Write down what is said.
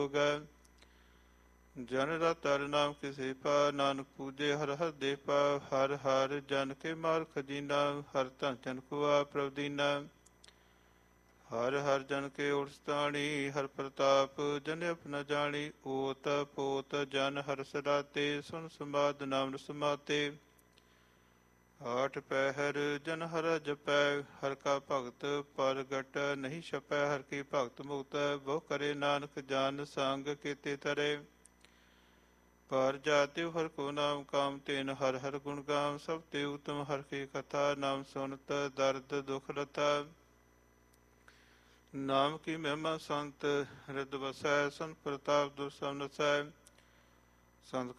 ਗੈ। ਜਨ ਰਤਿ ਹਰਿ ਨਾਮ ਕੇ ਸੇਪਾ, ਨਾਨਕ ਪੂਜੇ ਹਰਿ ਹਰਿ ਦੇਹ ਪਾ। ਹਰਿ ਹਰਿ ਜਨ ਕੇ ਮਾਲ ਖਜੀਨਾ, ਹਰਿ ਧਨ ਜਨ ਕੋ ਆਪ ਪ੍ਰਭ ਦੀਨਾ। ਹਰਿ ਹਰਿ ਜਨ ਕੇ ਉਰਸਤਾਣੀ, ਹਰਿ ਪ੍ਰਤਾਪ ਜਨ ਆਪਣਾ ਜਾਣੀ। ਓਤ ਪੋਤ ਜਨ ਹਰਿ ਸਦਾਤੇ, ਸੁਨ ਸੰਵਾਦ ਨਾਮ ਸਮਾਤੇ। ਆਠ ਪਹਿਰ ਜਨ ਹਰਿ ਜਪੈ, ਹਰਿ ਕਾ ਭਗਤ ਪਰਗਟ ਨਹੀਂ ਛਪੈ। ਹਰਿ ਕੀ ਭਗਤ ਮੁਕਤ ਬਹੁ ਕਰੇ, ਨਾਨਕ ਜਨ ਸੰਗ ਕੀਤੇ ਤਰੇ। ਪਰ ਜਾਤਿ ਹਰਿ ਕੋ ਨਾਮ ਕਾਮ, ਤੈਨ ਹਰਿ ਹਰਿ ਗੁਣ ਗਾਮ। ਸਭ ਤੇ ਉਤਮ ਹਰਿ ਕੀ ਕਥਾ, ਨਾਮ ਸੁਨਤ ਦਰਦ ਦੁਖ ਲਥਾ। ਨਾਮ ਕੀ ਮਹਿਮਾ ਸੰਤ ਹਿਰਦਿ ਵਸੈ, ਸੰਤ ਪ੍ਰਤਾਪ ਦੁਰਸਮ ਨਸੈ। ਸੰਤ